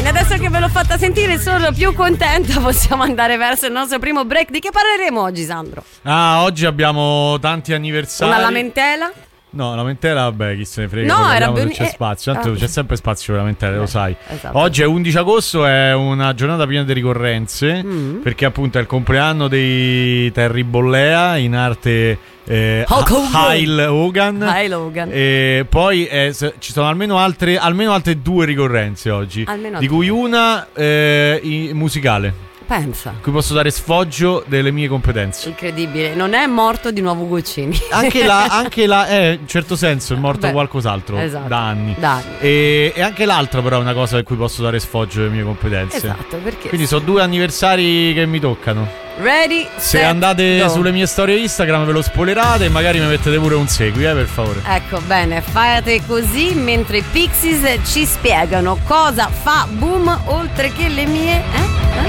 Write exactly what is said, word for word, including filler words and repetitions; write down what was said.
Bene, adesso che ve l'ho fatta sentire sono più contenta, possiamo andare verso il nostro primo break. Di che parleremo oggi, Sandro? Ah, oggi abbiamo tanti anniversari. Una lamentela? No, lamentela, vabbè, chi se ne frega. No, era ben... ben... c'è spazio, tanto eh, c'è sempre spazio per lamentele, lo sai. Esatto. Oggi è undici agosto, è una giornata piena di ricorrenze, mm. perché appunto è il compleanno dei Terry Bollea, in arte eh, Hulk Hogan. Hulk Hogan. E poi eh, ci sono almeno altre, almeno altre due ricorrenze oggi, almeno di cui una eh, in, musicale. Pensa. Qui posso dare sfoggio delle mie competenze. Incredibile, non è morto di nuovo Guccini. Anche la, anche la eh, in certo senso è morto Beh, qualcos'altro, esatto, da anni. Da anni. E, e anche l'altro però è una cosa per cui posso dare sfoggio delle mie competenze. Esatto, perché quindi sono due anniversari che mi toccano. Ready, Se set, andate go. sulle mie storie Instagram ve lo spoilerate e magari mi mettete pure un segui, eh, per favore. Ecco, bene, fate così mentre i Pixies ci spiegano cosa fa boom oltre che le mie, eh?